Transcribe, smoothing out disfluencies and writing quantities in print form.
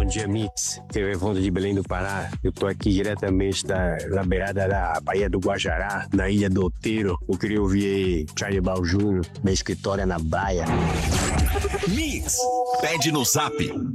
dia, Mix. Eu, Evandro de Belém do Pará. Eu tô aqui diretamente da beirada da Baía do Guajará, na Ilha do Outeiro. Eu queria ouvir Charlie Brown Jr., Minha Escritória na Baia. Mix, pede no Zap